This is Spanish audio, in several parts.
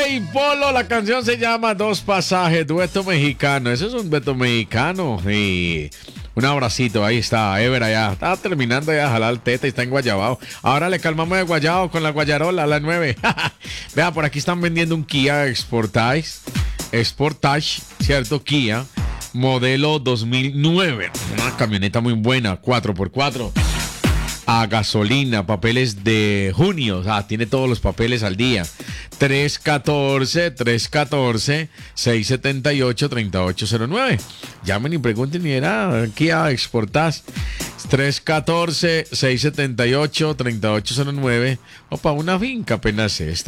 Polo, la canción se llama Dos Pasajes, dueto mexicano. Ese es un dueto mexicano. Y un abracito, ahí está, Ever allá. Está terminando ya de jalar teta y está en Guayabao. Ahora le calmamos de Guayabo con la Guayarola a las 9. Vea, por aquí están vendiendo un Kia Sportage, ¿cierto? Kia, modelo 2009. Una camioneta muy buena, 4x4. A gasolina, papeles de junio, o sea, tiene todos los papeles al día. 314-678-3809. Llamen y pregunten y era Kia Sportage. 314-678-3809. O para una finca apenas es.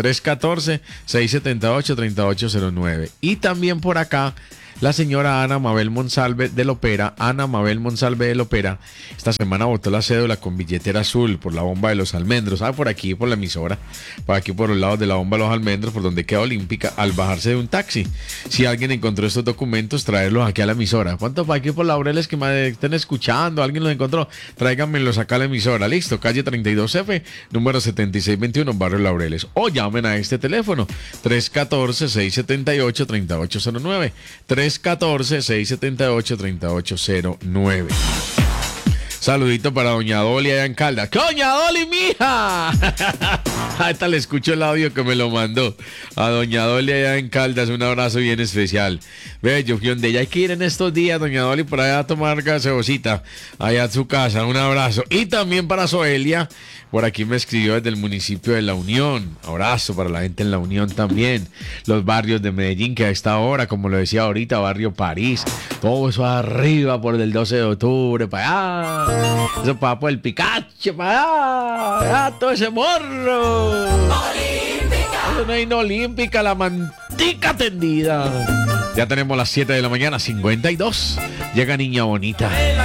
314-678-3809. Y también por acá la señora Ana Mabel Monsalve de Lopera. Ana Mabel Monsalve de Lopera esta semana botó la cédula con billetera azul por la bomba de los almendros. Por aquí, por la emisora, por aquí por los lados de la bomba de los almendros, por donde queda Olímpica, al bajarse de un taxi. Si alguien encontró estos documentos, traerlos aquí a la emisora. ¿Cuántos para aquí por Laureles que me estén escuchando? ¿Alguien los encontró? Tráiganmelos acá a la emisora. Listo, calle 32F, número 7621, barrio Laureles. O llamen a este teléfono, 314-678-3809. 314-678-3809. Saludito para doña Dolly allá en Caldas. ¡Doña Dolly, mija! Ahorita le escucho el audio que me lo mandó. A doña Dolly allá en Caldas, un abrazo bien especial. Ve, yo fui donde ella. Hay que ir en estos días, doña Dolly, por allá a tomar gaseosita allá a su casa. Un abrazo. Y también para Soelia, por aquí me escribió desde el municipio de La Unión. Abrazo para la gente en La Unión también. Los barrios de Medellín, que a esta hora, como lo decía ahorita, barrio París. Todo eso arriba por el 12 de octubre, para allá. Eso para por el Picache, para allá. Todo ese morro. Olímpica. Eso no hay no Olímpica, la mantica tendida. Ya tenemos las 7 de la mañana, 52. Llega Niña Bonita.